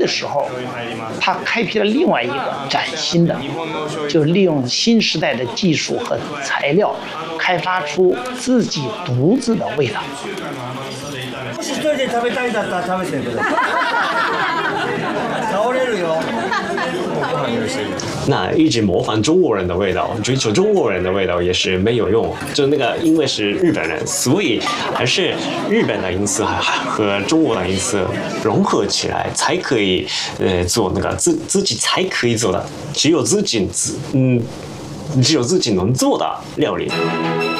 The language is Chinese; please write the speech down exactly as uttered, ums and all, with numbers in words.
的时候，他开辟了另外一个崭新的，就是利用新时代的技术和材料，开发出自己独自的味道。 一人で食べたいんだったら食べてください。倒れるよ。 那一直模仿中国人的味道，追求中国人的味道也是没有用。就那个，因为是日本人，所以还是日本的音色和中国的音色融合起来，才可以呃做那个自自己才可以做的，只有自己自嗯，只有自己能做的料理。